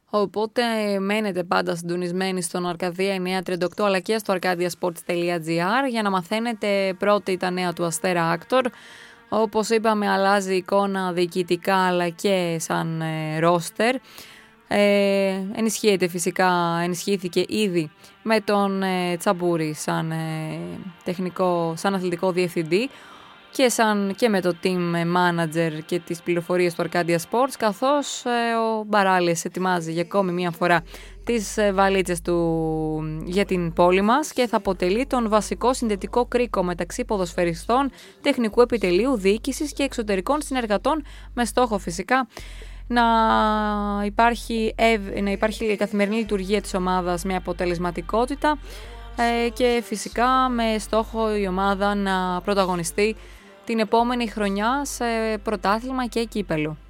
Οπότε μένετε πάντα συντονισμένοι στον Αρκαδία 938 αλλά και στο arcadiasports.gr για να μαθαίνετε πρώτοι τα νέα του Αστέρα Άκτορ. Όπως είπαμε, αλλάζει η εικόνα διοικητικά αλλά και σαν ρόστερ. Ενισχύθηκε ήδη με τον Τσαμπούρη σαν αθλητικό διευθυντή και με το team manager και τις πληροφορίες του Arcadia Sports, καθώς ο Μπαράλης ετοιμάζει για ακόμη μία φορά τις βαλίτσες του για την πόλη μας και θα αποτελεί τον βασικό συνδετικό κρίκο μεταξύ ποδοσφαιριστών, τεχνικού επιτελείου, διοίκησης και εξωτερικών συνεργατών, με στόχο φυσικά να υπάρχει η καθημερινή λειτουργία της ομάδας με αποτελεσματικότητα και φυσικά με στόχο η ομάδα να πρωταγωνιστεί την επόμενη χρονιά σε πρωτάθλημα και κύπελλο.